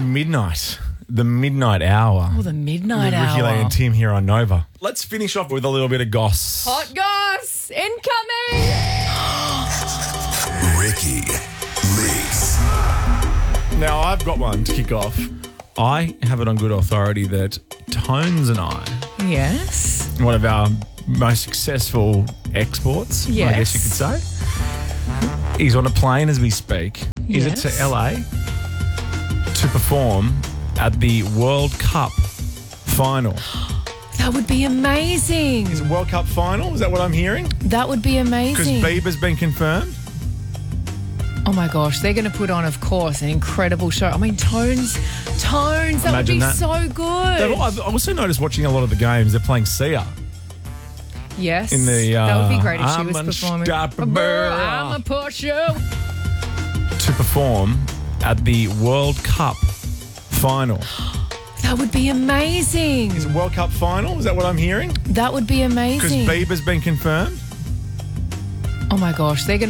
midnight. The midnight hour. Oh, the midnight with Ricky hour. Lay and Tim here on Nova. Let's finish off with a little bit of goss. Hot goss incoming. Ricky Leaks. Now, I've got one to kick off. I have it on good authority that Tones and I, Yes. one of our most successful exports, I guess you could say, he's on a plane as we speak. Is it Yes. to LA to perform at the World Cup final? That would be amazing. Is it World Cup final? Is that what I'm hearing? That would be Because amazing. Bieber's been confirmed. Oh my gosh, they're going to put on, of course, an incredible show. I mean, Tones, that Imagine would be that. so good. I've also noticed watching a lot of the games, they're playing Sia Yes. in the that would be great if she I'm was performing. Unstoppable. I'm a push you. To perform at the World Cup final. That would be amazing. Is it World Cup final? Is that what I'm hearing? That would be Because amazing. Bieber's been confirmed. Oh my gosh, they're going